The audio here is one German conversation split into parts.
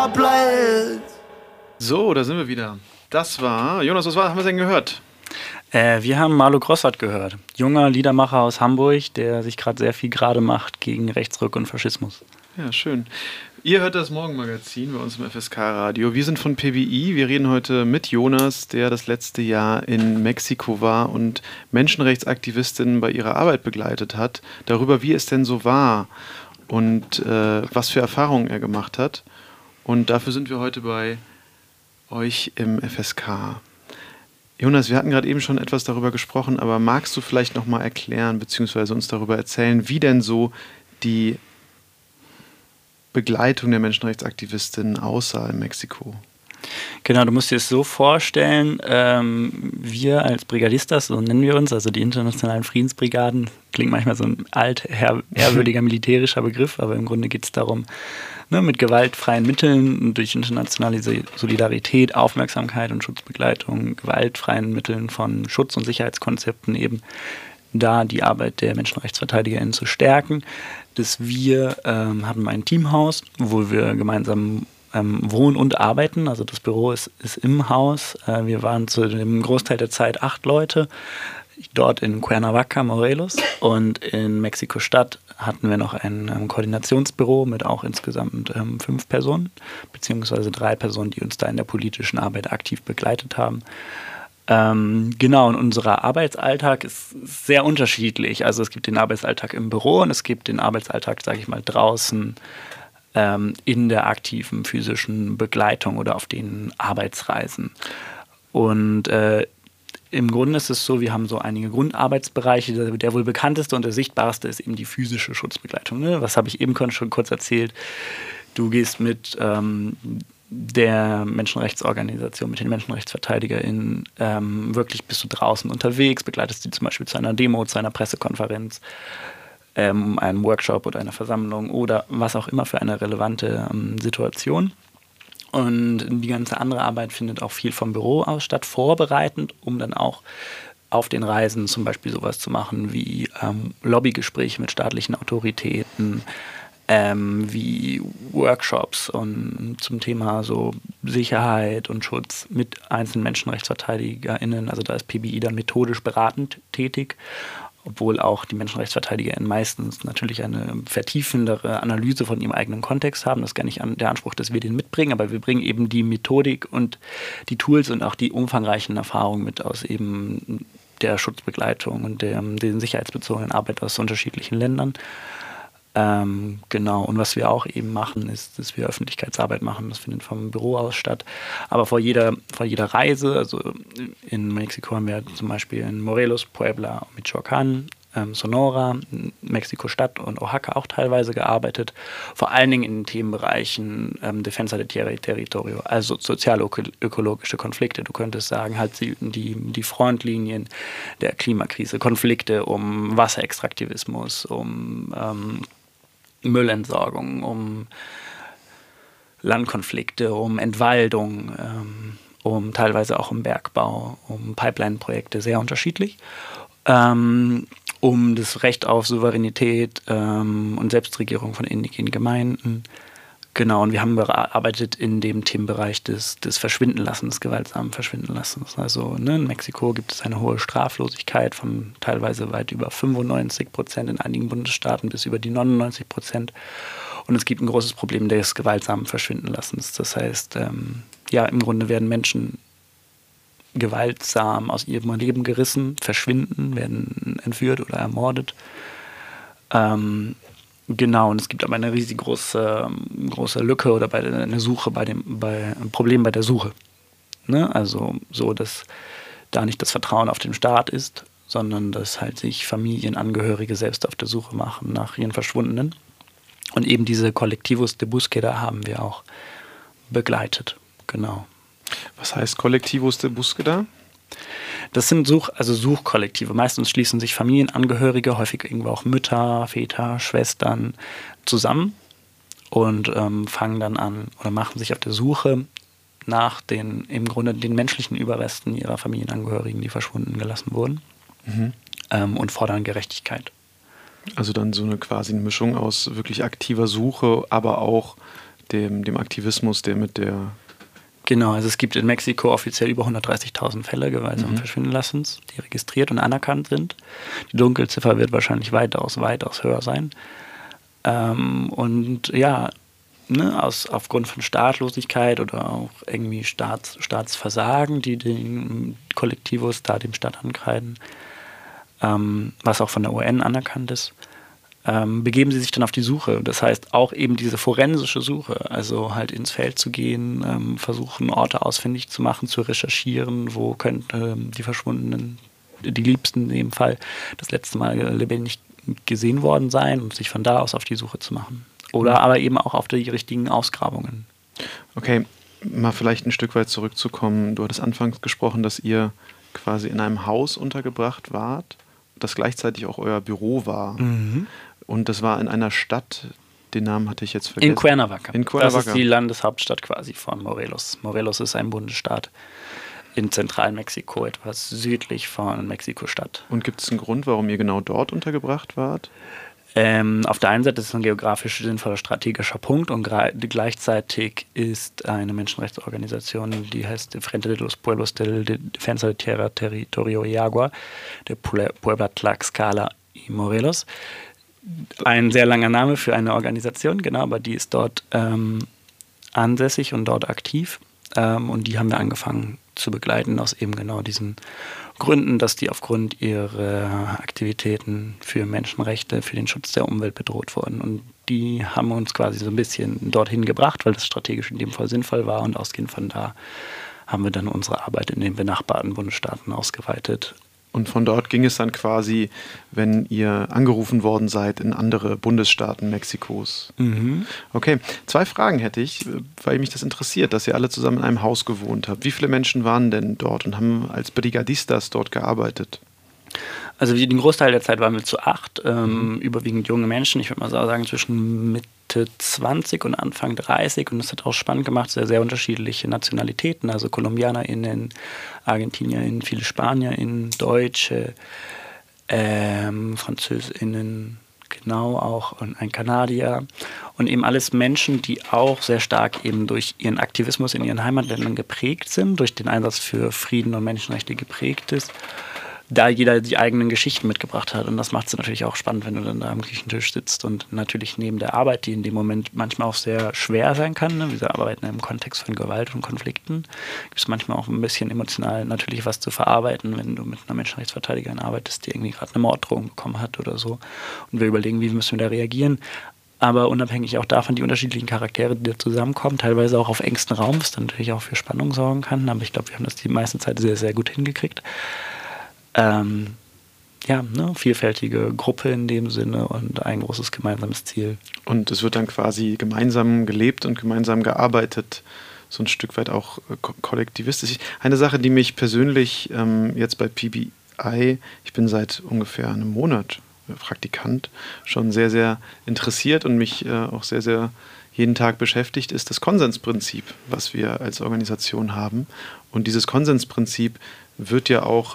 So, da sind wir wieder. Das war, Jonas, haben wir denn gehört? Wir haben Marlo Grossart gehört. Junger Liedermacher aus Hamburg, der sich gerade sehr viel gerade macht gegen Rechtsruck und Faschismus. Ja, schön. Ihr hört das Morgenmagazin bei uns im FSK-Radio. Wir sind von PBI. Wir reden heute mit Jonas, der das letzte Jahr in Mexiko war und Menschenrechtsaktivistinnen bei ihrer Arbeit begleitet hat, darüber, wie es denn so war und was für Erfahrungen er gemacht hat. Und dafür sind wir heute bei euch im FSK. Jonas, wir hatten gerade eben schon etwas darüber gesprochen, aber magst du vielleicht nochmal erklären bzw. uns darüber erzählen, wie denn so die Begleitung der Menschenrechtsaktivistinnen aussah in Mexiko? Genau, du musst dir es so vorstellen, wir als Brigadistas, so nennen wir uns, also die internationalen Friedensbrigaden, klingt manchmal so ein ehrwürdiger militärischer Begriff, aber im Grunde geht es darum, mit gewaltfreien Mitteln, durch internationale Solidarität, Aufmerksamkeit und Schutzbegleitung, gewaltfreien Mitteln von Schutz- und Sicherheitskonzepten eben da die Arbeit der MenschenrechtsverteidigerInnen zu stärken. Dass wir haben ein Teamhaus, wo wir gemeinsam wohnen und arbeiten. Also das Büro ist im Haus. Wir waren zu dem Großteil der Zeit 8 Leute. Dort in Cuernavaca, Morelos, und in Mexiko-Stadt hatten wir noch ein Koordinationsbüro mit auch insgesamt 5 Personen, beziehungsweise 3 Personen, die uns da in der politischen Arbeit aktiv begleitet haben. Genau, und unser Arbeitsalltag ist sehr unterschiedlich. Also es gibt den Arbeitsalltag im Büro und es gibt den Arbeitsalltag, sage ich mal, draußen in der aktiven physischen Begleitung oder auf den Arbeitsreisen. Und im Grunde ist es so, wir haben so einige Grundarbeitsbereiche. Der wohl bekannteste und der sichtbarste ist eben die physische Schutzbegleitung. Ne? Was habe ich eben schon kurz erzählt? Du gehst mit der Menschenrechtsorganisation, mit den MenschenrechtsverteidigerInnen, wirklich bist du draußen unterwegs, begleitest die zum Beispiel zu einer Demo, zu einer Pressekonferenz, einem Workshop oder einer Versammlung oder was auch immer für eine relevante Situation. Und die ganze andere Arbeit findet auch viel vom Büro aus statt, vorbereitend, um dann auch auf den Reisen zum Beispiel sowas zu machen wie Lobbygespräche mit staatlichen Autoritäten, wie Workshops und zum Thema so Sicherheit und Schutz mit einzelnen MenschenrechtsverteidigerInnen. Also da ist PBI dann methodisch beratend tätig, obwohl auch die MenschenrechtsverteidigerInnen meistens natürlich eine vertiefendere Analyse von ihrem eigenen Kontext haben. Das ist gar nicht der Anspruch, dass wir den mitbringen, aber wir bringen eben die Methodik und die Tools und auch die umfangreichen Erfahrungen mit aus eben der Schutzbegleitung und der sicherheitsbezogenen Arbeit aus unterschiedlichen Ländern. Genau, und was wir auch eben machen, ist, dass wir Öffentlichkeitsarbeit machen. Das findet vom Büro aus statt. Aber vor jeder Reise, also in Mexiko haben wir zum Beispiel in Morelos, Puebla, Michoacán, Sonora, Mexiko-Stadt und Oaxaca auch teilweise gearbeitet. Vor allen Dingen in den Themenbereichen Defensa de Tierra y Territorio, also sozial-ökologische Konflikte. Du könntest sagen, halt die Frontlinien der Klimakrise, Konflikte um Wasserextraktivismus, um Müllentsorgung, um Landkonflikte, um Entwaldung, um teilweise auch um Bergbau, um Pipeline-Projekte, sehr unterschiedlich. Um das Recht auf Souveränität und Selbstregierung von indigenen Gemeinden. Genau, und wir haben gearbeitet in dem Themenbereich des Verschwindenlassens, des gewaltsamen Verschwindenlassens. Also in Mexiko gibt es eine hohe Straflosigkeit von teilweise weit über 95%, in einigen Bundesstaaten bis über die 99%. Und es gibt ein großes Problem des gewaltsamen Verschwindenlassens. Das heißt, im Grunde werden Menschen gewaltsam aus ihrem Leben gerissen, verschwinden, werden entführt oder ermordet. Genau, und es gibt aber eine riesig große Lücke oder eine Suche ein Problem bei der Suche. Ne? Also so, dass da nicht das Vertrauen auf den Staat ist, sondern dass halt sich Familienangehörige selbst auf der Suche machen nach ihren Verschwundenen. Und eben diese Colectivos de Búsqueda haben wir auch begleitet, genau. Was heißt Colectivos de Búsqueda? Das sind Suchkollektive. Meistens schließen sich Familienangehörige, häufig irgendwo auch Mütter, Väter, Schwestern zusammen und fangen dann an oder machen sich auf der Suche nach den menschlichen Überresten ihrer Familienangehörigen, die verschwunden gelassen wurden, und fordern Gerechtigkeit. Also dann so quasi eine Mischung aus wirklich aktiver Suche, aber auch dem Aktivismus, der mit der... Genau, also es gibt in Mexiko offiziell über 130.000 Fälle gewaltsamen Verschwindenlassens, die registriert und anerkannt sind. Die Dunkelziffer wird wahrscheinlich weitaus höher sein. Und ja, aufgrund von Staatlosigkeit oder auch irgendwie Staatsversagen, die den Kollektivos da dem Staat ankreiden, was auch von der UN anerkannt ist, begeben sie sich dann auf die Suche. Das heißt auch eben diese forensische Suche, also halt ins Feld zu gehen, versuchen Orte ausfindig zu machen, zu recherchieren, wo könnten die Verschwundenen, die Liebsten in dem Fall, das letzte Mal lebendig gesehen worden sein und sich von da aus auf die Suche zu machen. Oder aber eben auch auf die richtigen Ausgrabungen. Okay, mal vielleicht ein Stück weit zurückzukommen. Du hattest anfangs gesprochen, dass ihr quasi in einem Haus untergebracht wart, das gleichzeitig auch euer Büro war. Und das war in einer Stadt, den Namen hatte ich jetzt vergessen. In Cuernavaca. Das ist die Landeshauptstadt quasi von Morelos. Morelos ist ein Bundesstaat in Zentralmexiko, etwas südlich von Mexiko-Stadt. Und gibt es einen Grund, warum ihr genau dort untergebracht wart? Auf der einen Seite ist es ein geografisch sinnvoller strategischer Punkt und gleichzeitig ist eine Menschenrechtsorganisation, die heißt Frente de los Pueblos del Defensa de Tierra, Territorio y Agua, der Puebla, Tlaxcala y Morelos. Ein sehr langer Name für eine Organisation, genau, aber die ist dort ansässig und dort aktiv. Und die haben wir angefangen zu begleiten aus eben genau diesen Gründen, dass die aufgrund ihrer Aktivitäten für Menschenrechte, für den Schutz der Umwelt bedroht wurden. Und die haben uns quasi so ein bisschen dorthin gebracht, weil das strategisch in dem Fall sinnvoll war. Und ausgehend von da haben wir dann unsere Arbeit in den benachbarten Bundesstaaten ausgeweitet. Und von dort ging es dann quasi, wenn ihr angerufen worden seid, in andere Bundesstaaten Mexikos. Okay, 2 Fragen hätte ich, weil mich das interessiert, dass ihr alle zusammen in einem Haus gewohnt habt. Wie viele Menschen waren denn dort und haben als Brigadistas dort gearbeitet? Also den Großteil der Zeit waren wir zu 8, überwiegend junge Menschen. Ich würde mal sagen zwischen Mitte 20 und Anfang 30. Und das hat auch spannend gemacht, sehr, sehr unterschiedliche Nationalitäten. Also KolumbianerInnen, ArgentinierInnen, viele SpanierInnen, Deutsche, FranzösInnen, genau auch und ein Kanadier. Und eben alles Menschen, die auch sehr stark eben durch ihren Aktivismus in ihren Heimatländern geprägt sind, durch den Einsatz für Frieden und Menschenrechte geprägt ist, da jeder die eigenen Geschichten mitgebracht hat. Und das macht es natürlich auch spannend, wenn du dann da am Küchentisch sitzt und natürlich neben der Arbeit, die in dem Moment manchmal auch sehr schwer sein kann, ne? Wir arbeiten im Kontext von Gewalt und Konflikten, gibt es manchmal auch ein bisschen emotional natürlich was zu verarbeiten, wenn du mit einer Menschenrechtsverteidigerin arbeitest, die irgendwie gerade eine Morddrohung bekommen hat oder so. Und wir überlegen, wie müssen wir da reagieren. Aber unabhängig auch davon, die unterschiedlichen Charaktere, die da zusammenkommen, teilweise auch auf engstem Raum, was dann natürlich auch für Spannung sorgen kann. Aber ich glaube, wir haben das die meiste Zeit sehr, sehr gut hingekriegt. Vielfältige Gruppe in dem Sinne und ein großes gemeinsames Ziel. Und es wird dann quasi gemeinsam gelebt und gemeinsam gearbeitet, so ein Stück weit auch kollektivistisch. Eine Sache, die mich persönlich jetzt bei PBI, ich bin seit ungefähr einem Monat Praktikant, schon sehr, sehr interessiert und mich auch sehr, sehr jeden Tag beschäftigt, ist das Konsensprinzip, was wir als Organisation haben. Und dieses Konsensprinzip wird ja auch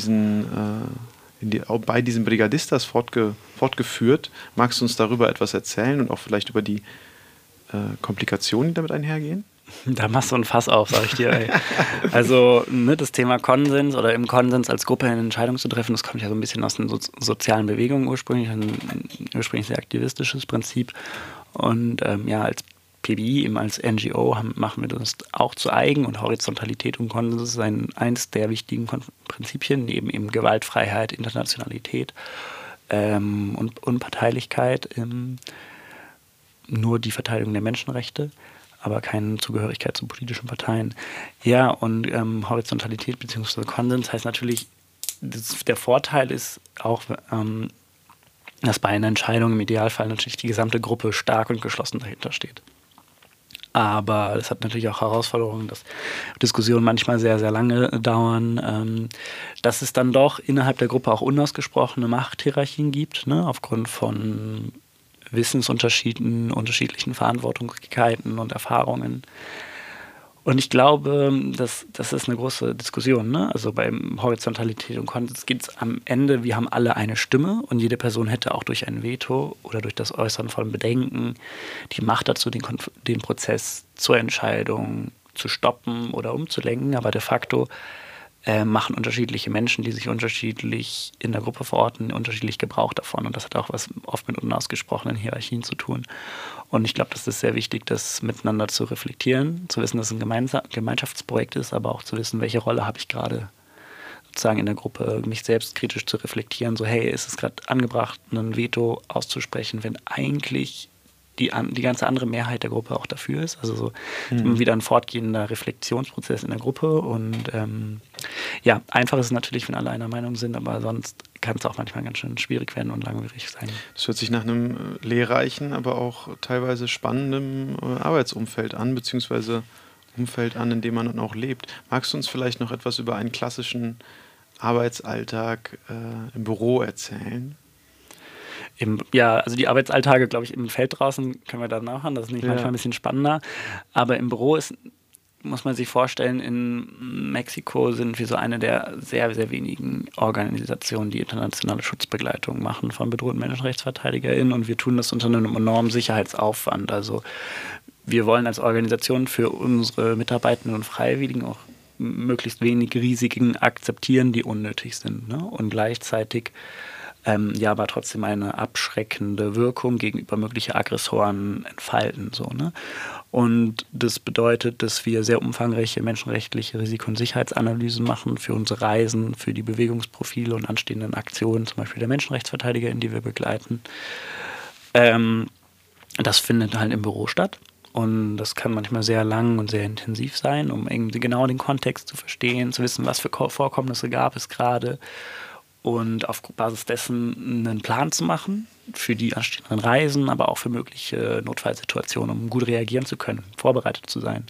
bei diesen Brigadistas fortgeführt. Magst du uns darüber etwas erzählen und auch vielleicht über die Komplikationen, die damit einhergehen? Da machst du ein Fass auf, sag ich dir. Ey. Also das Thema Konsens oder im Konsens als Gruppe eine Entscheidung zu treffen, das kommt ja so ein bisschen aus den sozialen Bewegungen ursprünglich, ein ursprünglich sehr aktivistisches Prinzip. Und als PBI, eben als NGO, machen wir das auch zu eigen und Horizontalität und Konsens ist eins der wichtigen Prinzipien, neben eben Gewaltfreiheit, Internationalität und Unparteilichkeit, nur die Verteidigung der Menschenrechte, aber keine Zugehörigkeit zu politischen Parteien. Ja, und Horizontalität bzw. Konsens heißt natürlich, der Vorteil ist auch, dass bei einer Entscheidung im Idealfall natürlich die gesamte Gruppe stark und geschlossen dahinter steht. Aber es hat natürlich auch Herausforderungen, dass Diskussionen manchmal sehr, sehr lange dauern, dass es dann doch innerhalb der Gruppe auch unausgesprochene Machthierarchien gibt, ne, aufgrund von Wissensunterschieden, unterschiedlichen Verantwortlichkeiten und Erfahrungen. Und ich glaube, das ist eine große Diskussion. Ne? Also beim Horizontalität und Konsens geht es am Ende, wir haben alle eine Stimme und jede Person hätte auch durch ein Veto oder durch das Äußern von Bedenken die Macht dazu, den Prozess zur Entscheidung zu stoppen oder umzulenken. Aber de facto machen unterschiedliche Menschen, die sich unterschiedlich in der Gruppe verorten, unterschiedlich Gebrauch davon. Und das hat auch was oft mit unausgesprochenen Hierarchien zu tun. Und ich glaube, das ist sehr wichtig, das miteinander zu reflektieren, zu wissen, dass es ein Gemeinschaftsprojekt ist, aber auch zu wissen, welche Rolle habe ich gerade sozusagen in der Gruppe, mich selbst kritisch zu reflektieren. So, hey, ist es gerade angebracht, ein Veto auszusprechen, wenn eigentlich die ganze andere Mehrheit der Gruppe auch dafür ist. Also so wieder ein fortgehender Reflexionsprozess in der Gruppe. Und einfach ist es natürlich, wenn alle einer Meinung sind, aber sonst kann es auch manchmal ganz schön schwierig werden und langwierig sein. Das hört sich nach einem lehrreichen, aber auch teilweise spannenden Arbeitsumfeld an, beziehungsweise Umfeld an, in dem man dann auch lebt. Magst du uns vielleicht noch etwas über einen klassischen Arbeitsalltag im Büro erzählen? Also die Arbeitsalltage, glaube ich, im Feld draußen können wir da nachhören, das ist nicht manchmal ein bisschen spannender. Aber im Büro muss man sich vorstellen, in Mexiko sind wir so eine der sehr, sehr wenigen Organisationen, die internationale Schutzbegleitung machen von bedrohten MenschenrechtsverteidigerInnen, und wir tun das unter einem enormen Sicherheitsaufwand. Also wir wollen als Organisation für unsere Mitarbeitenden und Freiwilligen auch möglichst wenig Risiken akzeptieren, die unnötig sind. Ne? Und gleichzeitig aber trotzdem eine abschreckende Wirkung gegenüber möglichen Aggressoren entfalten. So, ne? Und das bedeutet, dass wir sehr umfangreiche menschenrechtliche Risiko- und Sicherheitsanalysen machen für unsere Reisen, für die Bewegungsprofile und anstehenden Aktionen, zum Beispiel der Menschenrechtsverteidiger, in die wir begleiten. Das findet halt im Büro statt. Und das kann manchmal sehr lang und sehr intensiv sein, um irgendwie genau den Kontext zu verstehen, zu wissen, was für Vorkommnisse gab es gerade, und auf Basis dessen einen Plan zu machen für die anstehenden Reisen, aber auch für mögliche Notfallsituationen, um gut reagieren zu können, vorbereitet zu sein.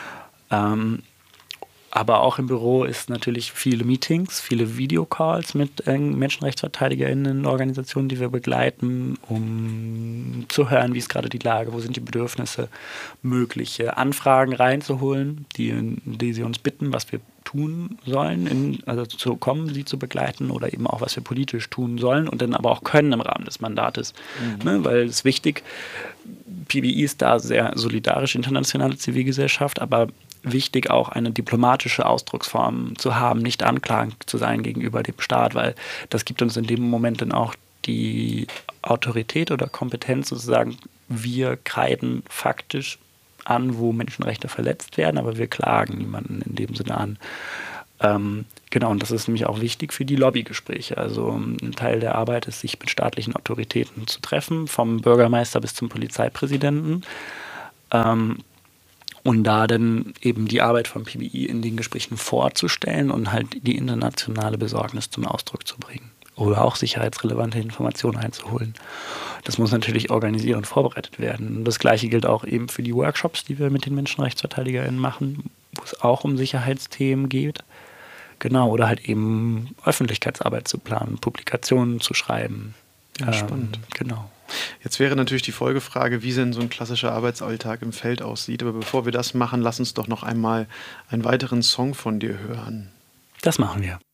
Aber auch im Büro ist natürlich viele Meetings, viele Videocalls mit MenschenrechtsverteidigerInnen, Organisationen, die wir begleiten, um zu hören, wie ist gerade die Lage, wo sind die Bedürfnisse, mögliche Anfragen reinzuholen, die sie uns bitten, was wir tun sollen, also zu kommen, sie zu begleiten, oder eben auch, was wir politisch tun sollen und dann aber auch können im Rahmen des Mandates. Ne? Weil es wichtig, PBI ist da sehr solidarisch, internationale Zivilgesellschaft, aber wichtig auch eine diplomatische Ausdrucksform zu haben, nicht anklagend zu sein gegenüber dem Staat, weil das gibt uns in dem Moment dann auch die Autorität oder Kompetenz sozusagen, wir kreiden faktisch an, wo Menschenrechte verletzt werden, aber wir klagen niemanden in dem Sinne an. Und das ist nämlich auch wichtig für die Lobbygespräche. Also ein Teil der Arbeit ist, sich mit staatlichen Autoritäten zu treffen, vom Bürgermeister bis zum Polizeipräsidenten. Und da dann eben die Arbeit von PBI in den Gesprächen vorzustellen und halt die internationale Besorgnis zum Ausdruck zu bringen. Oder auch sicherheitsrelevante Informationen einzuholen. Das muss natürlich organisiert und vorbereitet werden. Und das Gleiche gilt auch eben für die Workshops, die wir mit den MenschenrechtsverteidigerInnen machen, wo es auch um Sicherheitsthemen geht. Genau, oder halt eben Öffentlichkeitsarbeit zu planen, Publikationen zu schreiben. Ja, spannend. Genau. Jetzt wäre natürlich die Folgefrage, wie denn so ein klassischer Arbeitsalltag im Feld aussieht. Aber bevor wir das machen, lass uns doch noch einmal einen weiteren Song von dir hören. Das machen wir.